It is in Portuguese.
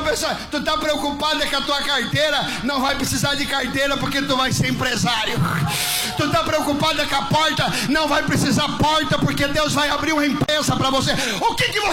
pessoa, tu está preocupada que a tua carteira não vai precisar de carteira porque tu vai ser empresário. Tu está preocupada que a porta não vai precisar porta porque Deus vai abrir uma empresa para você. O que